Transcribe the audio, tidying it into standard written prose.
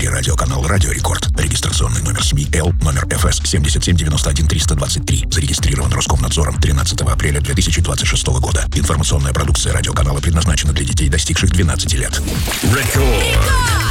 Русский радиоканал «Радио Рекорд». Регистрационный номер СМИ Л, номер ФС 7791-323. Зарегистрирован Роскомнадзором 13 апреля 2026 года. Информационная продукция радиоканала предназначена для детей, достигших 12 лет. Рекорд.